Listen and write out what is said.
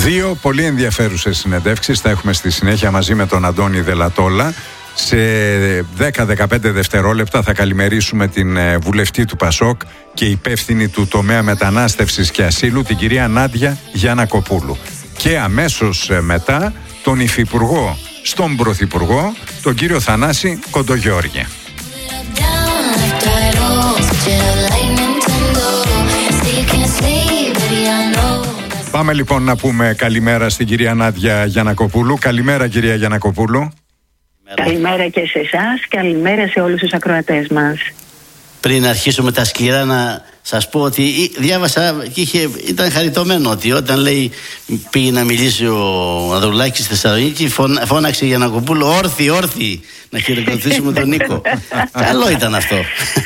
Δύο πολύ ενδιαφέρουσες συνεντεύξεις θα έχουμε στη συνέχεια μαζί με τον Αντώνη Δελατόλα. Σε 10-15 δευτερόλεπτα θα καλημερίσουμε την βουλευτή του Πασόκ και υπεύθυνη του τομέα μετανάστευσης και ασύλου, την κυρία Νάντια Γιαννακοπούλου. Και αμέσως μετά τον υφυπουργό στον πρωθυπουργό, τον κύριο Θανάση Κοντογιώργη. Πάμε λοιπόν να πούμε καλημέρα στην κυρία Νάντια Γιαννακοπούλου. Καλημέρα κυρία Γιαννακοπούλου. Καλημέρα και σε εσάς, καλημέρα σε όλους τους ακροατές μας. Πριν αρχίσω με τα σκληρά να σας πω ότι διάβασα και ήταν χαριτωμένο ότι όταν λέει πήγε να μιλήσει ο Ανδρουλάκης στη Θεσσαλονίκη, φώναξε Γιαννακοπούλου όρθιοι να χειροκροτήσουμε τον Νίκο. Καλό ήταν αυτό.